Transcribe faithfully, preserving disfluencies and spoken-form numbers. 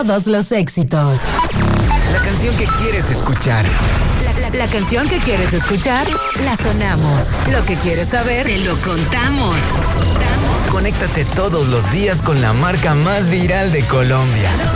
Todos los éxitos. La canción que quieres escuchar. La, la, la canción que quieres escuchar, la sonamos. Lo que quieres saber, te lo contamos. Conéctate todos los días con la marca más viral de Colombia.